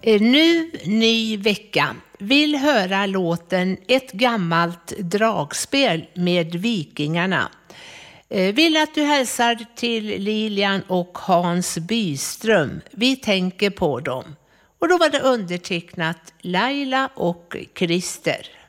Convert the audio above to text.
Nu ny vecka. Vill höra låten Ett gammalt dragspel med Vikingarna. Vill att du hälsar till Lilian och Hans Byström. Vi tänker på dem. Och då var det undertecknat Laila och Christer.